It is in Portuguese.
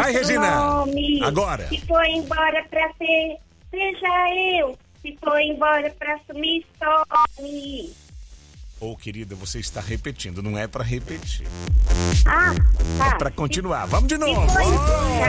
Vai, Regina. Nome. Agora. Se foi embora pra ser, seja eu. Se foi embora pra sumir, some. Ô, querida, você está repetindo, não é pra repetir. Ah, tá. É pra continuar. Vamos de Se novo. foi embora